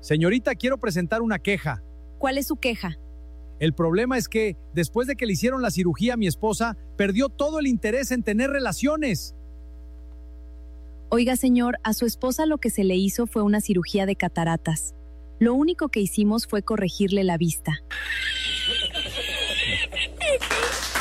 Señorita, quiero presentar una queja. ¿Cuál es su queja? El problema es que, después de que le hicieron la cirugía a mi esposa, perdió todo el interés en tener relaciones. Oiga, señor, a su esposa lo que se le hizo fue una cirugía de cataratas. Lo único que hicimos fue corregirle la vista.